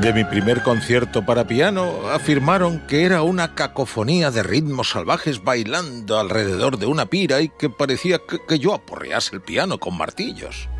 De mi primer concierto para piano afirmaron que era una cacofonía de ritmos salvajes bailando alrededor de una pira y que parecía que yo aporrease el piano con martillos.